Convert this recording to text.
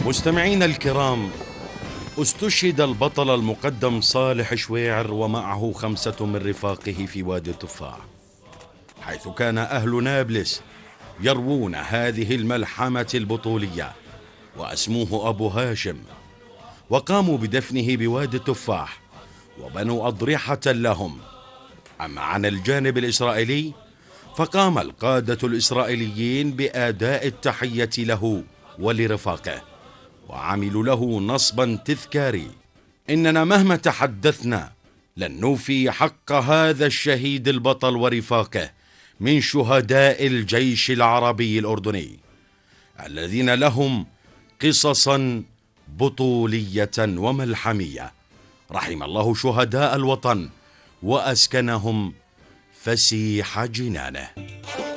مستمعينا الكرام، استشهد البطل المقدم صالح شويعر ومعه 5 من رفاقه في وادي التفاح، حيث كان أهل نابلس يروون هذه الملحمة البطولية واسموه أبو هاشم، وقاموا بدفنه بوادي التفاح وبنوا أضرحة لهم. أما عن الجانب الإسرائيلي فقام القادة الإسرائيليين بأداء التحية له ولرفاقه، وعملوا له نصبا تذكاري. إننا مهما تحدثنا لن نوفي حق هذا الشهيد البطل ورفاقه من شهداء الجيش العربي الأردني الذين لهم قصصا بطولية وملحمية. رحم الله شهداء الوطن وأسكنهم فسيح جنانه.